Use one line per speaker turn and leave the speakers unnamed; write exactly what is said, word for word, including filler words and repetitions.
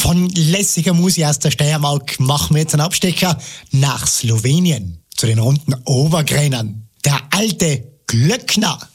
Von lässiger Musik aus der Steiermark machen wir jetzt einen Abstecher nach Slowenien, zu den runden Obergränern. Der alte Glöckner.